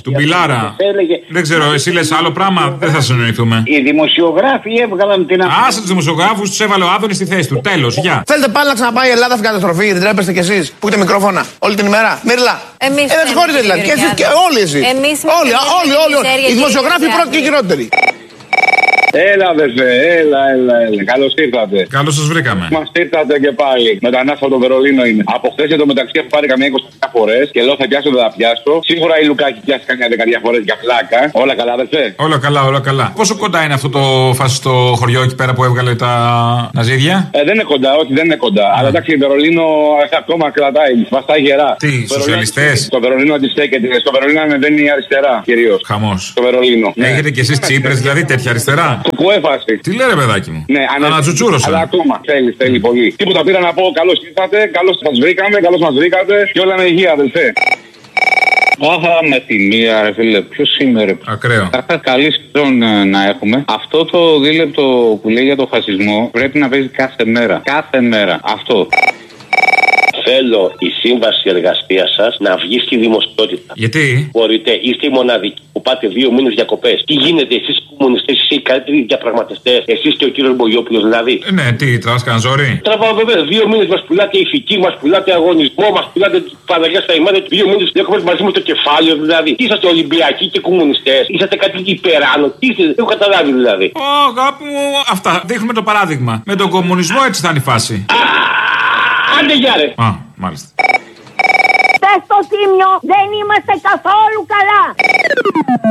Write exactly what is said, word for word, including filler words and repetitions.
Του Μπιλάρα. Δεν ξέρω, εσύ λες άλλο πράγμα, δεν θα συνοηθούμε. Οι δημοσιογράφοι έβγαλαν την αφήση. Άσε τους δημοσιογράφους, τους έβαλε ο Άδωνης στη θέση του. Τέλος, γεια. Θέλετε πάλι να ξαναπάει η Ελλάδα στην καταστροφή, δεν τρέπεστε κι εσείς που έχετε μικρόφωνα όλη την ημέρα. Μύρλα. Εμείς. Ε, δεν συγχωρείτε δηλαδή. Και εσείς και όλοι εσείς. Εμείς. Όλοι, όλοι, όλοι. Οι δημοσιογράφοι πρώτοι και χειρότεροι. Έλα, αδερφέ, έλα, έλα, έλα. Καλώς ήρθατε. Καλώς σας βρήκαμε. Μας ήρθατε και πάλι. Μετανάστα από το Βερολίνο είναι. Από χθες εδώ μεταξύ έχω πάρει καμιά είκοσι φορές και λέω θα πιάσω, δεν θα πιάσω. Σίγουρα η Λουκάκη πιάσει καμιά δεκαετία φορές για πλάκα. Όλα καλά, αδερφέ. Όλα καλά, όλα καλά. Πόσο κοντά είναι αυτό το φασιστό χωριό εκεί πέρα που έβγαλε τα ναζίδια? Ε, δεν είναι κοντά, όχι, δεν είναι κοντά. Mm. Αλλά εντάξει, η Βερολίνο ακόμα κρατάει. Βαστάει γερά. Τι, σοσιαλιστές? Το Βερολίνο αντιστέκεται. Στο Βερολίνο ανεβαίνει η αριστερά κυρίως. Χαμός. Το Βερολίνο. Έχετε κι εσείς Τσίπρες, δηλαδή τέτοια αριστερά? Του κουέφαση. Τι λέει ρε παιδάκι μου? Ναι, ανατζουτσούρωσα. Αλλά ακόμα θέλει, θέλει πολύ. Τίποτα, πήρα να πω καλώς ήρθατε, καλώς σας βρήκαμε, καλώς μας βρήκατε και όλα με υγεία, αδελφέ. Άχα με τη μία, ρε φίλε, ποιο σήμερα. Ακραίο. Θα καλή σεζόν να έχουμε. Αυτό το δίλεπτο που λέει για το φασισμό πρέπει να παίζει κάθε μέρα. Κάθε μέρα. Αυτό. Θέλω η σύμβαση εργασίας σας να βγει στη δημοσιότητα. Γιατί? Μπορείτε, είστε οι μοναδικοί που πάτε δύο μήνες διακοπές. Τι γίνεται, εσείς οι κομμουνιστές, εσείς οι καλύτεροι διαπραγματευτές, εσείς και ο κύριος Μπογιόπουλος δηλαδή. Ε, ναι, τι, τραβάς ζόρι. Τραβάω βέβαια, δύο μήνες μας πουλάτε ηθική, μας πουλάτε αγωνισμό, μας πουλάτε Παναγιά στα ημάδια, δύο μήνες έχουμε μαζί με το κεφάλαιο δηλαδή. Είσαστε Ολυμπιακοί και κομμουνιστές, είσαστε κάτι υπεράνω, τι είστε, δεν έχω καταλάβει δηλαδή. Ω, αγάπη μου, αυτά δείχνουμε το παράδειγμα. Με τον κομμουνισμό έτσι θα είναι η φάση. Άντε γεια ρε. Α, μάλιστα. Στο Τίμιο δεν είμαστε καθόλου καλά.